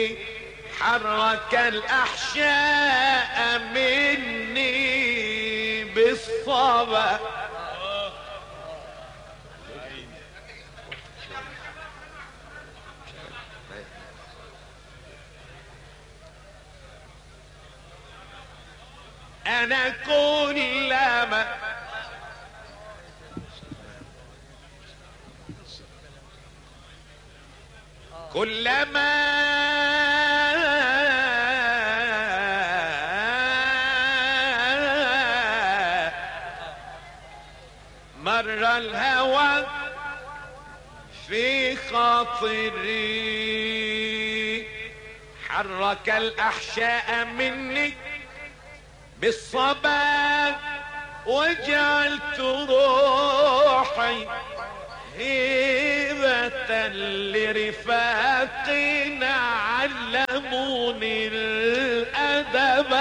حرك الأحشاء مني بالصبا. أنا كلما مر الهوى في خاطري حرك الأحشاء مني بالصبا، وجعلت روحي هيبة لرفاق علموني الأدب.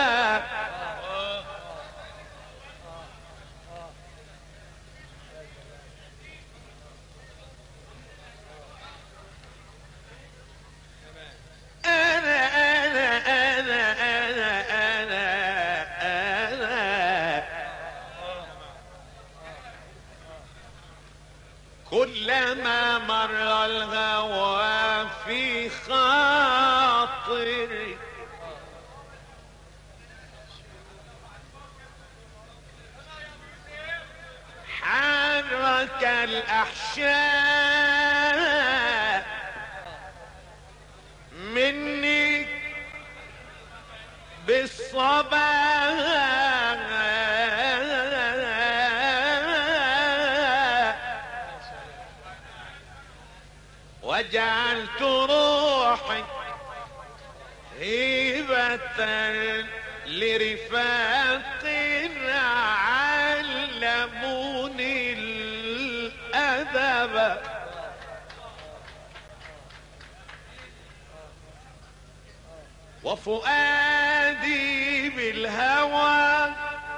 كلما مر الهوى في خاطري حرك الأحشاء مني بالصبا، وجعلت روحي هيبة لرفاق علموني الأدب. وفؤادي بالهوى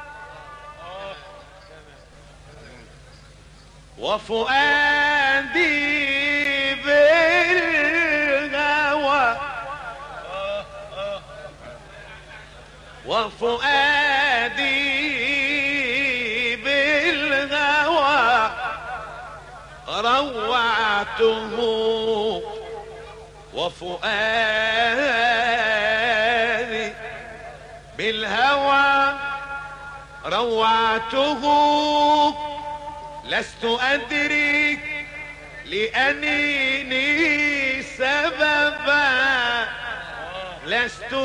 وفؤادي بالهوى وفؤادي بالهوى روعته، وفؤادي بالهوى روعته، لست أدري لأنيني سببا، لست